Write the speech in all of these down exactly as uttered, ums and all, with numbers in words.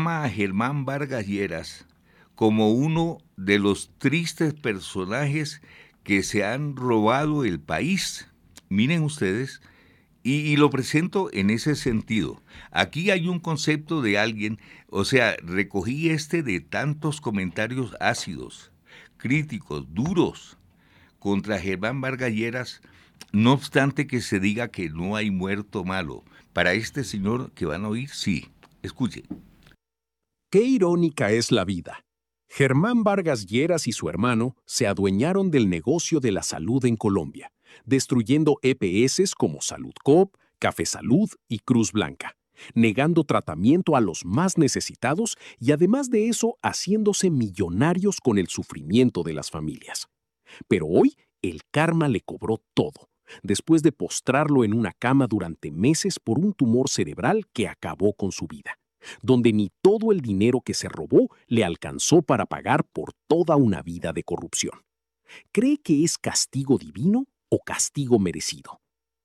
llama a Germán Vargas Lleras como uno de los tristes personajes que se han robado el país. Miren ustedes, y, y lo presento en ese sentido. Aquí hay un concepto de alguien, o sea, recogí este de tantos comentarios ácidos, críticos, duros, contra Germán Vargas Lleras, no obstante que se diga que no hay muerto malo. Para este señor que van a oír, sí. Escuchen. Qué irónica es la vida. Germán Vargas Lleras y su hermano se adueñaron del negocio de la salud en Colombia, destruyendo E P S como Salud Coop, Café Salud y Cruz Blanca, negando tratamiento a los más necesitados y además de eso haciéndose millonarios con el sufrimiento de las familias. Pero hoy el karma le cobró todo, después de postrarlo en una cama durante meses por un tumor cerebral que acabó con su vida, donde ni todo el dinero que se robó le alcanzó para pagar por toda una vida de corrupción. ¿Cree que es castigo divino o castigo merecido?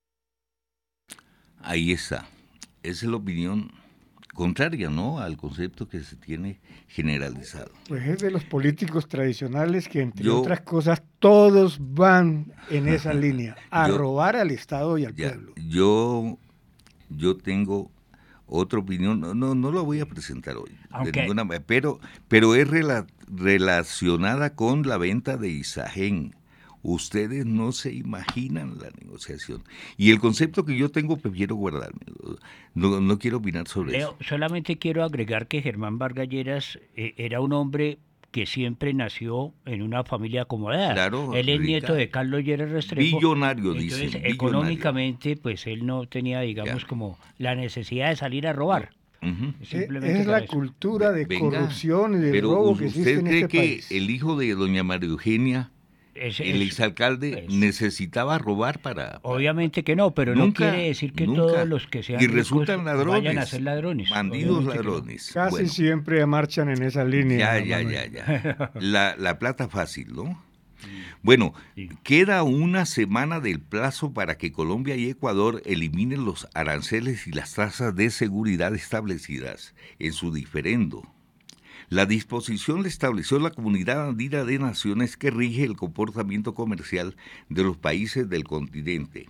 Ahí está. Esa es la opinión contraria, ¿no?, al concepto que se tiene generalizado. Pues es de los políticos tradicionales que, entre yo, otras cosas, todos van en esa línea, a yo, robar al Estado y al ya, pueblo. Yo, yo tengo otra opinión, no, no, no la voy a presentar hoy, Aunque... de ninguna manera, pero, pero es rela, relacionada con la venta de Isagen. Ustedes no se imaginan la negociación. Y el concepto que yo tengo prefiero guardármelo. No, no quiero opinar sobre Leo, eso. Solamente quiero agregar que Germán Vargas Lleras eh, era un hombre que siempre nació en una familia acomodada. Claro, él es rica, nieto de Carlos Lleras Restrepo. Billonario, entonces, dicen. Entonces, económicamente, pues él no tenía, digamos, ya. como la necesidad de salir a robar. Uh-huh. Es la eso. cultura de Venga, corrupción y de robo que existe en este país. ¿Usted cree que el hijo de doña María Eugenia, Ese, el exalcalde, es, necesitaba robar para, para... Obviamente que no, pero nunca, no quiere decir que nunca. todos los que sean y resultan ladrones, vayan a ser ladrones. Bandidos ladrones. No. Casi bueno, siempre marchan en esa línea. Ya, ya, ya, ya. La, la plata fácil, ¿no? Bueno, sí. Queda una semana del plazo para que Colombia y Ecuador eliminen los aranceles y las tasas de seguridad establecidas en su diferendo. La disposición la estableció la Comunidad Andina de Naciones que rige el comportamiento comercial de los países del continente.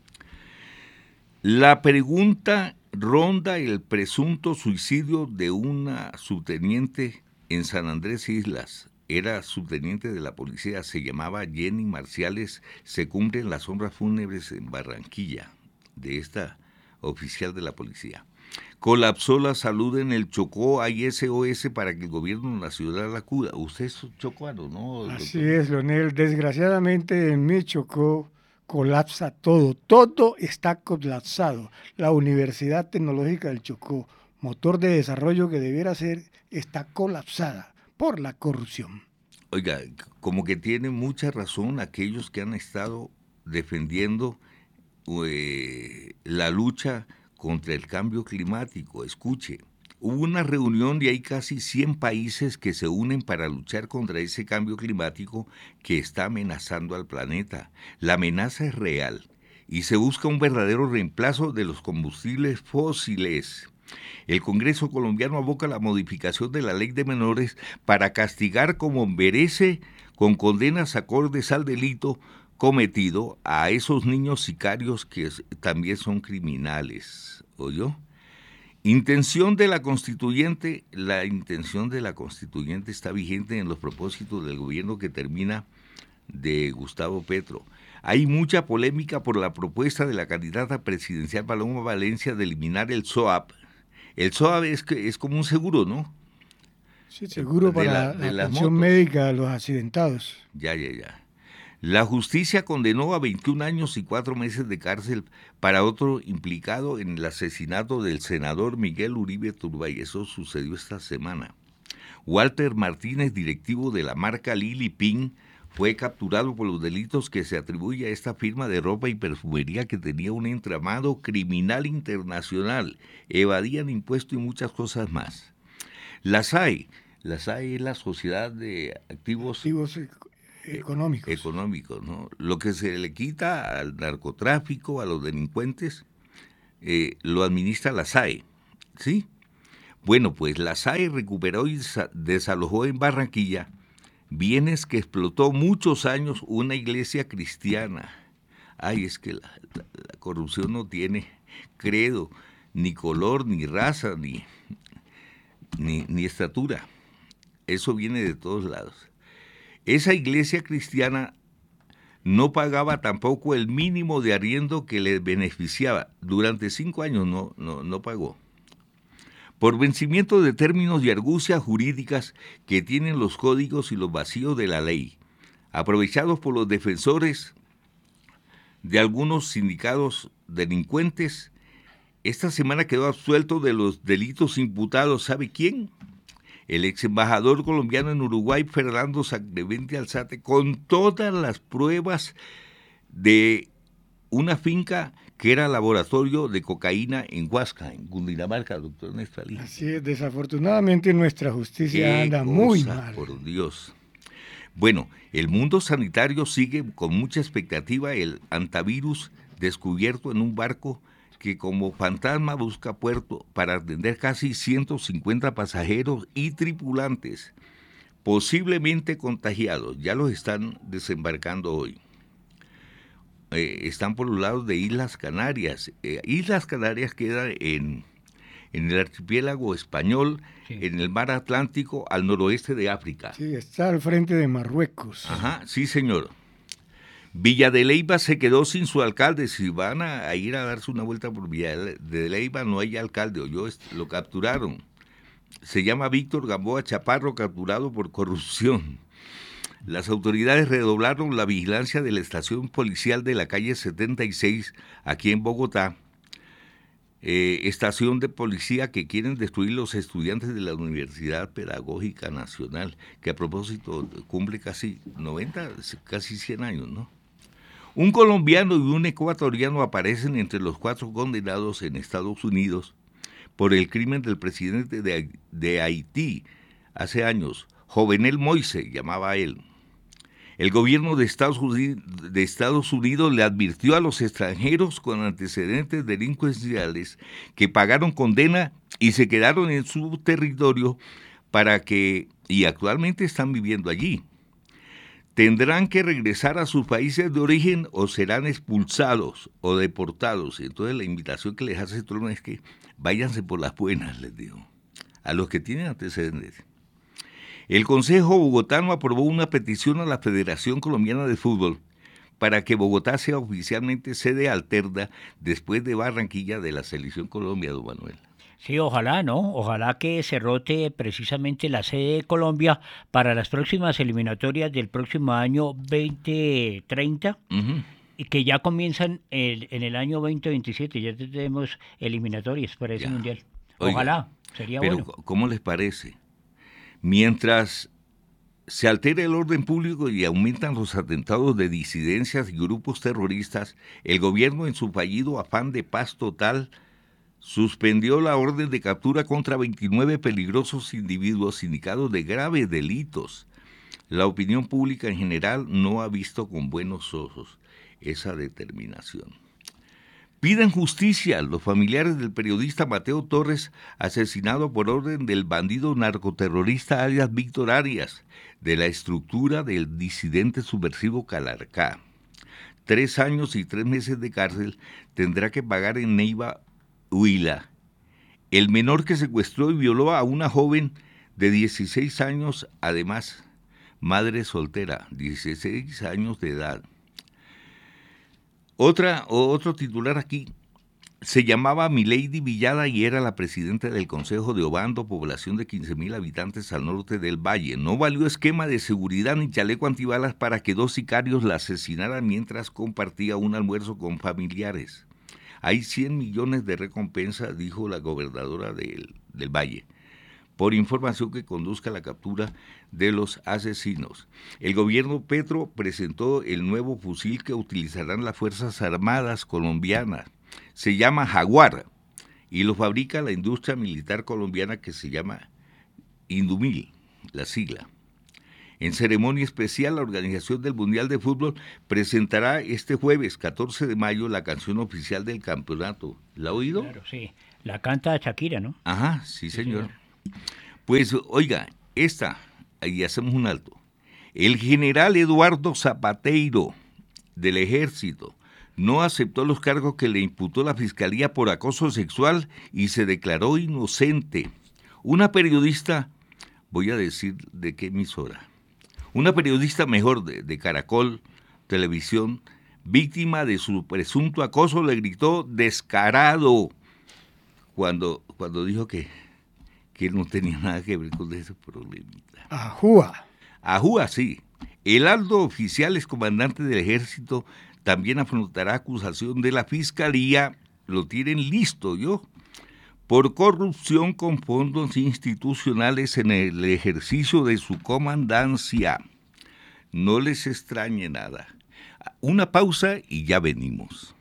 La pregunta ronda el presunto suicidio de una subteniente en San Andrés Islas. Era subteniente de la policía, se llamaba Jenny Marciales. Se cumplen las honras fúnebres en Barranquilla de esta oficial de la policía. Colapsó la salud en el Chocó, hay S O S para que el gobierno nacional acuda. Usted es chocuano, ¿no? Así doctor? Es, Leonel. Desgraciadamente en mi Chocó colapsa todo. Todo está colapsado. La Universidad Tecnológica del Chocó, motor de desarrollo que debiera ser, está colapsada por la corrupción. Oiga, como que tienen mucha razón aquellos que han estado defendiendo eh, la lucha contra el cambio climático. Escuche, hubo una reunión y hay casi cien países que se unen para luchar contra ese cambio climático que está amenazando al planeta. La amenaza es real y se busca un verdadero reemplazo de los combustibles fósiles. El Congreso colombiano aboca la modificación de la ley de menores para castigar como merece con condenas acordes al delito cometido a esos niños sicarios que también son criminales. ¿Oyó? Intención de la constituyente, la intención de la constituyente está vigente en los propósitos del gobierno que termina de Gustavo Petro. Hay mucha polémica por la propuesta de la candidata presidencial Paloma Valencia de eliminar el S O A P. El S O A P es, que, es como un seguro, ¿no? Sí, seguro de para la, la atención médica a los accidentados. Ya, ya, ya. La justicia condenó a veintiún años y cuatro meses de cárcel para otro implicado en el asesinato del senador Miguel Uribe Turbay. Eso sucedió esta semana. Walter Martínez, directivo de la marca Lili Pink, fue capturado por los delitos que se atribuye a esta firma de ropa y perfumería que tenía un entramado criminal internacional. Evadían impuestos y muchas cosas más. La S A E, la S A E es la Sociedad de Activos... Activos económicos. Económicos, ¿no? Lo que se le quita al narcotráfico, a los delincuentes, eh, lo administra la S A E, ¿sí? Bueno, pues la S A E recuperó y desalojó en Barranquilla bienes que explotó muchos años una iglesia cristiana. Ay, es que la, la, la corrupción no tiene credo, ni color, ni raza, ni, ni, ni estatura. Eso viene de todos lados. Esa iglesia cristiana no pagaba tampoco el mínimo de arriendo que le beneficiaba. Durante cinco años no, no, no pagó. Por vencimiento de términos y argucias jurídicas que tienen los códigos y los vacíos de la ley, aprovechados por los defensores de algunos sindicatos delincuentes, esta semana quedó absuelto de los delitos imputados, ¿sabe quién? El ex embajador colombiano en Uruguay, Fernando Sacrevente Alzate, con todas las pruebas de una finca que era laboratorio de cocaína en Huasca, en Cundinamarca, doctor Néstor Ali. Así es, desafortunadamente nuestra justicia Qué anda cosa, muy mal. Por Dios. Bueno, el mundo sanitario sigue con mucha expectativa el antivirus descubierto en un barco que como fantasma busca puerto para atender casi ciento cincuenta pasajeros y tripulantes posiblemente contagiados. Ya los están desembarcando hoy. Eh, están por los lados de Islas Canarias. Eh, Islas Canarias queda en, en el archipiélago español, sí, en el mar Atlántico, al noroeste de África. Sí, está al frente de Marruecos. Ajá, sí, señor. Villa de Leyva se quedó sin su alcalde. Si van a, a ir a darse una vuelta por Villa de Leyva, no hay alcalde, o yo lo capturaron. Se llama Víctor Gamboa Chaparro, capturado por corrupción. Las autoridades redoblaron la vigilancia de la estación policial de la calle setenta y seis, aquí en Bogotá, eh, estación de policía que quieren destruir los estudiantes de la Universidad Pedagógica Nacional, que a propósito cumple casi noventa, casi cien años, ¿no? Un colombiano y un ecuatoriano aparecen entre los cuatro condenados en Estados Unidos por el crimen del presidente de, de Haití hace años. Jovenel Moise llamaba a él. El gobierno de Estados Unidos, de Estados Unidos le advirtió a los extranjeros con antecedentes delincuenciales que pagaron condena y se quedaron en su territorio para que, y actualmente están viviendo allí, tendrán que regresar a sus países de origen o serán expulsados o deportados. Entonces la invitación que les hace Trump es que váyanse por las buenas, les digo, a los que tienen antecedentes. El Consejo Bogotano aprobó una petición a la Federación Colombiana de Fútbol para que Bogotá sea oficialmente sede alterna después de Barranquilla de la Selección Colombia, don Manuel. Sí, ojalá, ¿no? Ojalá que se rote precisamente la sede de Colombia para las próximas eliminatorias del próximo año veinte treinta, uh-huh, y que ya comienzan el, en el año veinte veintisiete, ya tenemos eliminatorias para ese ya. Mundial. Ojalá, oiga, sería pero bueno. ¿cómo les parece? Mientras se altera el orden público y aumentan los atentados de disidencias y grupos terroristas, el gobierno, en su fallido afán de paz total, suspendió la orden de captura contra veintinueve peligrosos individuos indicados de graves delitos. La opinión pública en general no ha visto con buenos ojos esa determinación. Piden justicia los familiares del periodista Mateo Torres, asesinado por orden del bandido narcoterrorista alias Víctor Arias, de la estructura del disidente subversivo Calarcá. Tres años y tres meses de cárcel tendrá que pagar en Neiva, Huila. El menor que secuestró y violó a una joven de dieciséis años, además madre soltera, dieciséis años de edad. Otra, otro titular aquí, se llamaba Milady Villada y era la presidenta del Consejo de Obando, población de quince mil habitantes al norte del valle. No valió esquema de seguridad ni chaleco antibalas para que dos sicarios la asesinaran mientras compartía un almuerzo con familiares. Hay cien millones de recompensa, dijo la gobernadora del, del valle, por información que conduzca a la captura de los asesinos. El gobierno Petro presentó el nuevo fusil que utilizarán las Fuerzas Armadas colombianas. Se llama Jaguar y lo fabrica la industria militar colombiana que se llama Indumil, la sigla. En ceremonia especial, la Organización del Mundial de Fútbol presentará este jueves, catorce de mayo, la canción oficial del campeonato. ¿La ha oído? Claro, sí. La canta Shakira, ¿no? Ajá, sí, señor. Pues, oiga, esta, ahí hacemos un alto. El general Eduardo Zapateiro, del Ejército, no aceptó los cargos que le imputó la Fiscalía por acoso sexual y se declaró inocente. Una periodista, voy a decir de qué emisora, una periodista mejor de, de Caracol Televisión, víctima de su presunto acoso, le gritó descarado cuando, cuando dijo que, que él no tenía nada que ver con ese problemita. Ajúa. Ajúa, sí. El alto oficial excomandante del Ejército también afrontará acusación de la Fiscalía, lo tienen listo, ¿yo? Por corrupción con fondos institucionales en el ejercicio de su comandancia. No les extrañe nada. Una pausa y ya venimos.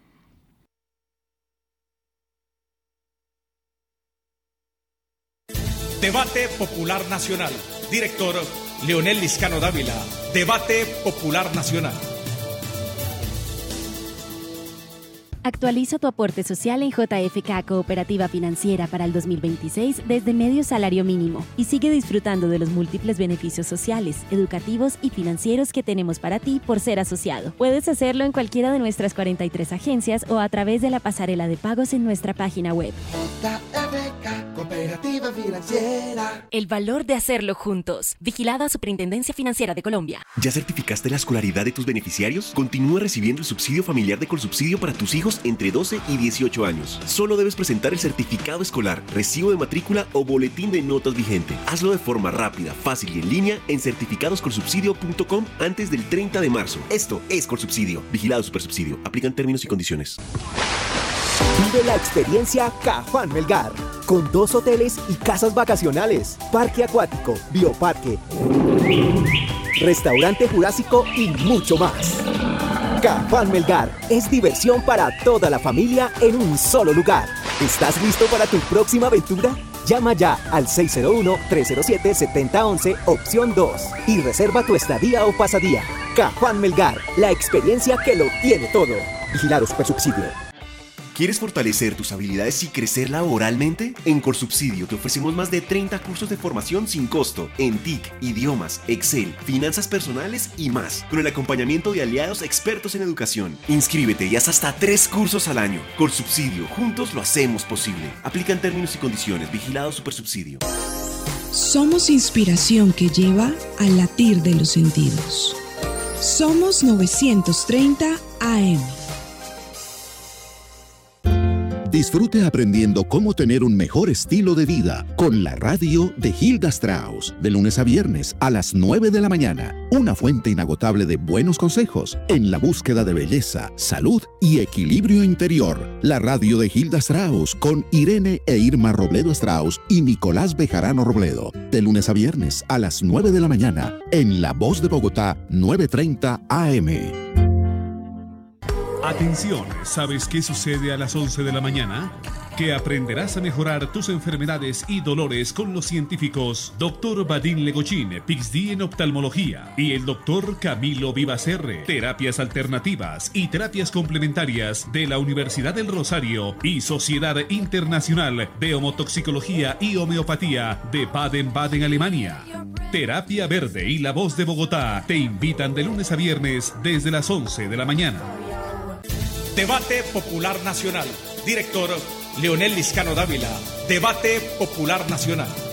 Debate Popular Nacional. Director Leonel Liscano Dávila. Debate Popular Nacional. Actualiza tu aporte social en J F K Cooperativa Financiera para el dos mil veintiséis desde medio salario mínimo y sigue disfrutando de los múltiples beneficios sociales, educativos y financieros que tenemos para ti por ser asociado. Puedes hacerlo en cualquiera de nuestras cuarenta y tres agencias o a través de la pasarela de pagos en nuestra página web. J F K Cooperativa Financiera. El valor de hacerlo juntos. Vigilada Superintendencia Financiera de Colombia. ¿Ya certificaste la escolaridad de tus beneficiarios? Continúa recibiendo el subsidio familiar de Colsubsidio para tus hijos entre doce y dieciocho años. Solo debes presentar el certificado escolar, recibo de matrícula o boletín de notas vigente. Hazlo de forma rápida, fácil y en línea en certificados colsubsidio punto com antes del treinta de marzo. Esto es Colsubsidio. Vigilado Supersubsidio. Aplican términos y condiciones. Vive la experiencia Cajuan Melgar, con dos hoteles y casas vacacionales, parque acuático, bioparque, restaurante jurásico y mucho más. Cajuan Melgar es diversión para toda la familia en un solo lugar. ¿Estás listo para tu próxima aventura? Llama ya al seis cero uno, tres cero siete, siete cero uno uno, opción dos y reserva tu estadía o pasadía. Cajuan Melgar, la experiencia que lo tiene todo. Vigilado Supersubsidio. ¿Quieres fortalecer tus habilidades y crecer laboralmente? En Colsubsidio te ofrecemos más de treinta cursos de formación sin costo en T I C, idiomas, Excel, finanzas personales y más, con el acompañamiento de aliados expertos en educación. Inscríbete y haz hasta tres cursos al año. Colsubsidio, juntos lo hacemos posible. Aplican términos y condiciones. Vigilado Supersubsidio. Somos inspiración que lleva al latir de los sentidos. Somos novecientos treinta A M. Disfrute aprendiendo cómo tener un mejor estilo de vida con la radio de Hilda Strauss, de lunes a viernes a las nueve de la mañana. Una fuente inagotable de buenos consejos en la búsqueda de belleza, salud y equilibrio interior. La radio de Hilda Strauss con Irene e Irma Robledo Strauss y Nicolás Bejarano Robledo, de lunes a viernes a las nueve de la mañana en La Voz de Bogotá, nueve treinta A M. Atención, ¿sabes qué sucede a las once de la mañana? Que aprenderás a mejorar tus enfermedades y dolores con los científicos doctor Vadim Legochín, P H D en oftalmología, y el doctor Camilo Vivacerre, terapias alternativas y terapias complementarias de la Universidad del Rosario y Sociedad Internacional de Homotoxicología y Homeopatía de Baden-Baden, Alemania. Terapia Verde y La Voz de Bogotá te invitan de lunes a viernes desde las once de la mañana. Debate Popular Nacional. Director Leonel Liscano Dávila. Debate Popular Nacional.